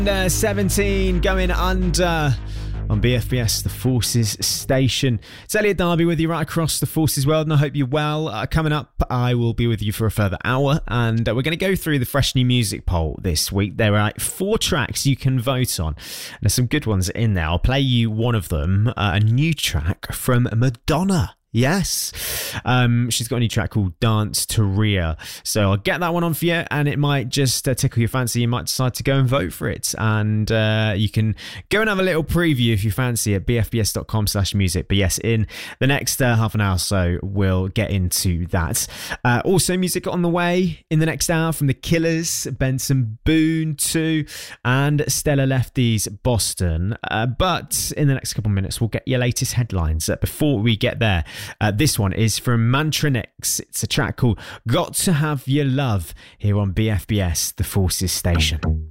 17 going under on BFBS, the Forces Station. It's Elliot Darby with you right across the Forces world, and I hope you're well. Coming up, I will be with you for a further hour, and we're going to go through the Fresh New Music poll this week. There are 4 tracks you can vote on. There's some good ones in there. I'll play you one of them, a new track from Madonna. Yes. She's got a new track called Dance to Rhea. So I'll get that one on for you, and it might just tickle your fancy. You might decide to go and vote for it. And you can go and have a little preview if you fancy at bfbs.com/music. But yes, in the next half an hour or so, we'll get into that. Also, music on the way in the next hour from The Killers, Benson Boone too, and Stella Lefty's Boston. But in the next couple of minutes, we'll get your latest headlines. Before we get there, this one is from Mantronix. It's a track called Got to Have Your Love here on BFBS, the Forces Station.